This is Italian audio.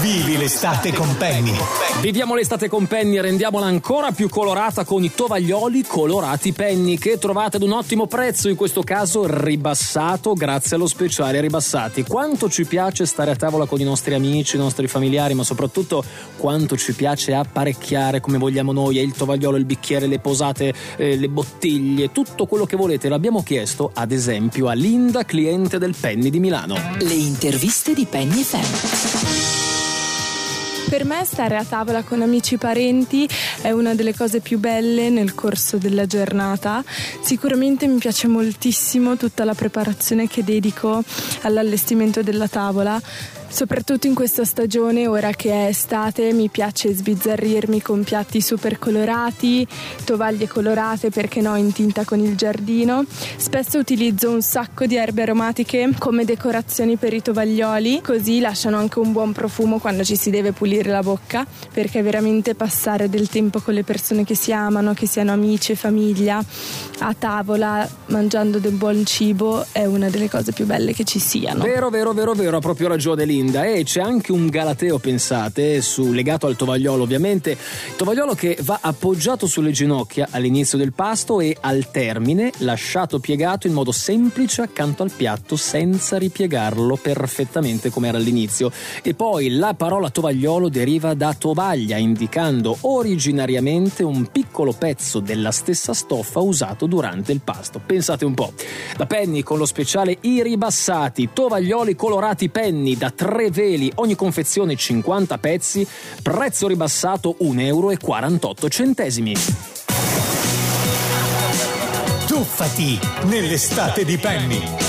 Vivi l'estate con Penny. Viviamo l'estate con Penny e rendiamola ancora più colorata con i tovaglioli colorati Penny, che trovate ad un ottimo prezzo, in questo caso ribassato grazie allo speciale ribassati. Quanto ci piace stare a tavola con i nostri amici, i nostri familiari, ma soprattutto quanto ci piace apparecchiare come vogliamo noi, il tovagliolo, il bicchiere, le posate, le bottiglie, tutto quello che volete. L'abbiamo chiesto ad esempio a Linda, cliente del Penny di Milano. Le interviste di Penny FM. Per me stare a tavola con amici e parenti è una delle cose più belle nel corso della giornata. Sicuramente mi piace moltissimo tutta la preparazione che dedico all'allestimento della tavola. Soprattutto in questa stagione, ora che è estate, mi piace sbizzarrirmi con piatti super colorati, tovaglie colorate, perché no, in tinta con il giardino. Spesso utilizzo un sacco di erbe aromatiche come decorazioni per i tovaglioli, così lasciano anche un buon profumo quando ci si deve pulire la bocca, perché veramente passare del tempo con le persone che si amano, che siano amici e famiglia, a tavola, mangiando del buon cibo, è una delle cose più belle che ci siano. Vero, ha proprio ragione Linda. E c'è anche un galateo, pensate, legato al tovagliolo ovviamente, il tovagliolo che va appoggiato sulle ginocchia all'inizio del pasto e al termine lasciato piegato in modo semplice accanto al piatto senza ripiegarlo perfettamente come era all'inizio. E poi la parola tovagliolo deriva da tovaglia, indicando originariamente un piccolo pezzo della stessa stoffa usato durante il pasto. Pensate un po'. Da Penny con lo speciale i ribassati, tovaglioli colorati Penny da 3 veli, ogni confezione 50 pezzi, prezzo ribassato €1,48. Tuffati nell'estate di Penny.